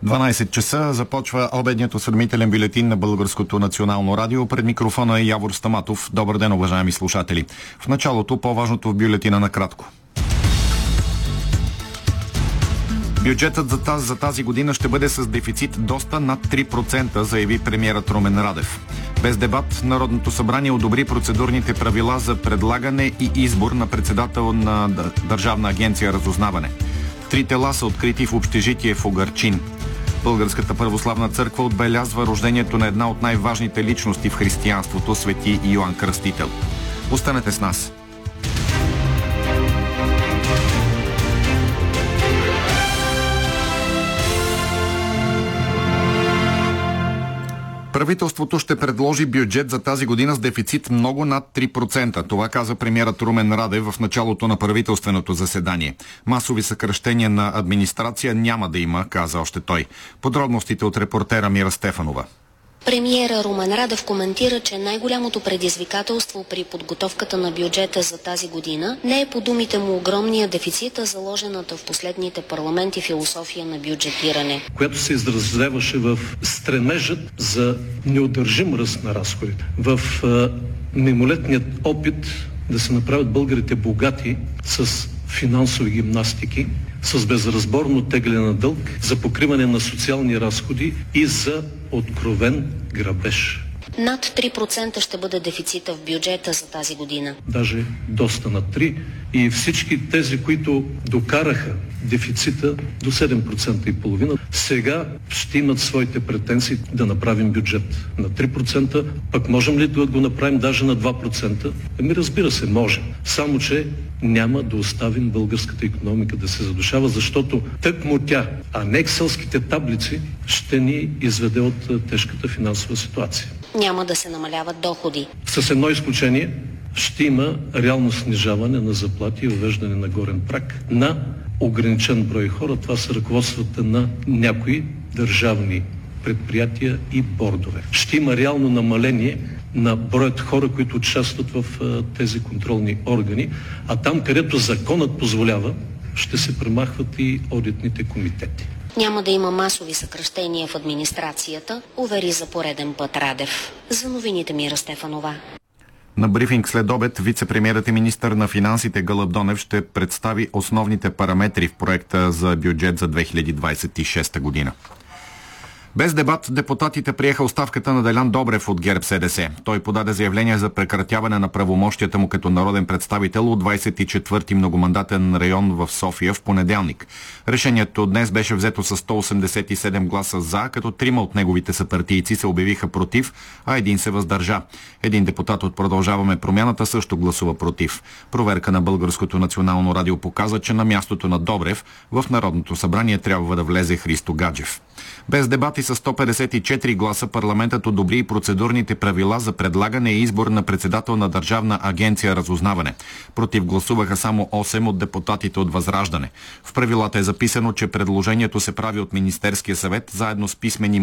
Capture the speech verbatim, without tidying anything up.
дванайсет часа започва обедният осведомителен бюлетин на Българското национално радио. Пред микрофона е Явор Стаматов. Добър ден, уважаеми слушатели. В началото по-важното в бюлетина накратко. Бюджетът за тази, за тази година ще бъде с дефицит доста над три процента, заяви премиерът Румен Радев. Без дебат Народното събрание одобри процедурните правила за предлагане и избор на председател на Държавна агенция разузнаване. Три тела са открити в общежитие в Угърчин. Българската православна църква отбелязва рождението на една от най-важните личности в християнството, свети Йоан Кръстител. Останете с нас. Правителството ще предложи бюджет за тази година с дефицит много над три процента. Това каза премиерът Румен Радев в началото на правителственото заседание. Масови съкращения на администрация няма да има, каза още той. Подробностите от репортера Мира Стефанова. Премиера Румен Радев коментира, че най-голямото предизвикателство при подготовката на бюджета за тази година не е по думите му огромния дефицит, а заложената в последните парламенти философия на бюджетиране, която се изразяваше в стремежът за неудържим ръст на разходите, в е, мимолетният опит да се направят българите богати с финансови гимнастики, с безразборно тегляне на дълг, за покриване на социални разходи и за откровен грабеж. Над три процента ще бъде дефицита в бюджета за тази година. Даже доста над три процента. И всички тези, които докараха дефицита до седем процента и половина, сега ще имат своите претенции да направим бюджет на три процента. Пък можем ли да го направим даже на два процента? Ами разбира се, може. Само че няма да оставим българската икономика да се задушава, защото тъкмо тя, а не екселските таблици, ще ни изведе от тежката финансова ситуация. Няма да се намаляват доходи. С едно изключение, ще има реално снижаване на заплати и въвеждане на горен праг на ограничен брой хора. Това са ръководствата на някои държавни предприятия и бордове. Ще има реално намаление на броят хора, които участват в а, тези контролни органи, а там, където законът позволява, ще се премахват и одитните комитети. Няма да има масови съкращения в администрацията, увери за пореден път Радев. За новините Мира Стефанова. На брифинг след обед вице-премиерът и министър на финансите Гълъб Донев ще представи основните параметри в проекта за бюджет за две хиляди двадесет и шеста година. Без дебат депутатите приеха оставката на Делян Добрев от ГЕРБ СДС. Той подаде заявление за прекратяване на правомощията му като народен представител от двадесет и четвърти многомандатен район в София в понеделник. Решението днес беше взето с сто осемдесет и седем гласа за, като трима от неговите съпартийци се обявиха против, а един се въздържа. Един депутат от Продължаваме промяната също гласува против. Проверка на Българското национално радио показа, че на мястото на Добрев в Народното събрание трябва да влезе Христо Гаджев. Без дебати с сто петдесет и четири гласа парламентът одобри и процедурните правила за предлагане и избор на председател на Държавна агенция разузнаване. Против гласуваха само осем от депутатите от Възраждане. В правилата е записано, че предложението се прави от Министерския съвет заедно с писмени